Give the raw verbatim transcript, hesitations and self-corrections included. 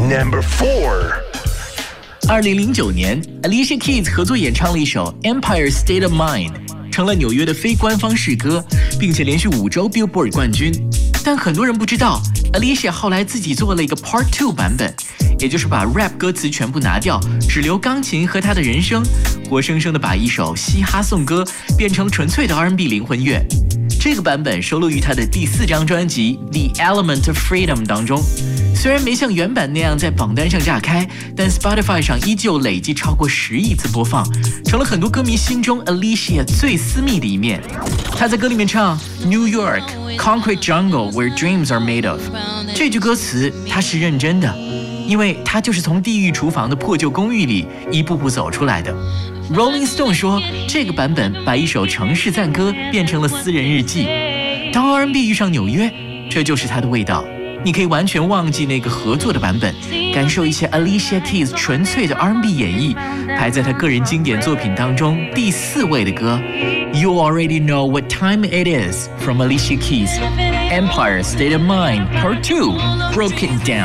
Number four. 二零零九年 Alicia Keys 合作演唱了一首 Empire State of Mind， 成了纽约的非官方试歌，并且连续五周 Billboard 冠军。但很多人不知道 Alicia 后来自己做了一个 Part 二 版本，也就是把 rap 歌词全部拿掉，只留钢琴和她的人声，活生生的把一首嘻哈颂歌变成了纯粹的 R and B 灵魂乐。这个版本收录于她的第四张专辑 The Element of Freedom 当中。虽然没像原版那样在榜单上炸开，但 Spotify 上依旧累计超过十亿次播放，成了很多歌迷心中 Alicia 最私密的一面。她在歌里面唱 New York, Concrete Jungle where dreams are made of， 这句歌词她是认真的，因为她就是从地狱厨房的破旧公寓里一步步走出来的。Rolling Stone 说，这个版本把一首城市赞歌变成了私人日记。当 R and B 遇上纽约，这就是它的味道。你可以完全忘记那个合作的版本，感受一些 Alicia Keys 纯粹的 R and B 演绎，排在她个人经典作品当中第四位的歌 You Already Know What Time It Is from Alicia Keys Empire State of Mind Part 二 Broken Down。